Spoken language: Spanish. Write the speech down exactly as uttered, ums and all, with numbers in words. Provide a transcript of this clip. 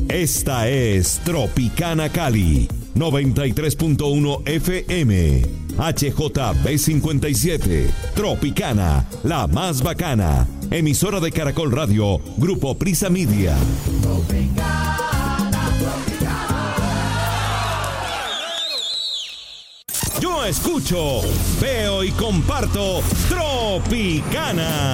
Esta es Tropicana Cali, noventa y tres punto uno F M, H J B cincuenta y siete, Tropicana, la más bacana, emisora de Caracol Radio, Grupo Prisa Media. Tropicana, Tropicana. Yo escucho, veo y comparto Tropicana.